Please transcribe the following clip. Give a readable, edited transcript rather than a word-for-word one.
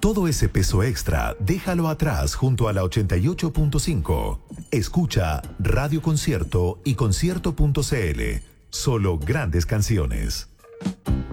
Todo ese peso extra, déjalo atrás junto a la 88.5. Escucha Radio Concierto y concierto.cl. Solo grandes canciones.